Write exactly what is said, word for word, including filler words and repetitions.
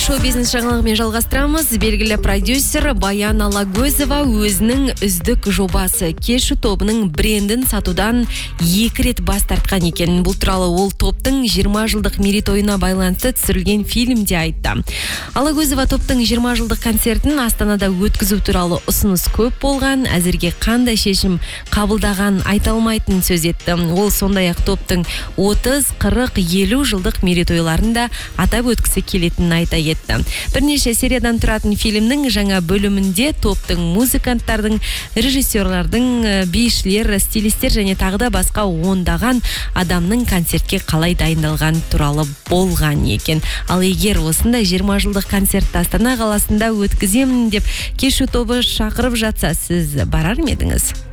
шоу-бизнес жаңалығымен жалғастырамыз. Белгілі продюсер Баян Алагөзова өзінің үздік жобасы Кешу тобының брендін сатудан екі рет бас тартқан екен. Бұл туралы ол топтың жиырма жылдық мерейтойына байланысты түсірілген фильмде айтты. Алагөзова топтың жиырма жылдық концертін Астанада өткізу туралы ұсыныс көп болған, әзірге қандай шешім қабылдаған айта алмайтынын сөз етті. Ол сондай-ақ топтың отыз, қырық, елу жылдық мерейтойларында атап өткісі келетінін айта кетті. Бірнеше сериядан тұратын фильмнің жаңа бөлімінде топтың музыканттардың, режиссерлардың, бишілер, стилистер және тағы да басқа ондаған адамның концертке қалай дайындалған туралы болған екен. Ал егер осындай жиырма жылдық концертті Астана қаласында өткіземін деп Кешу тобы шақырып жатса, сіз барар ма едіңіз?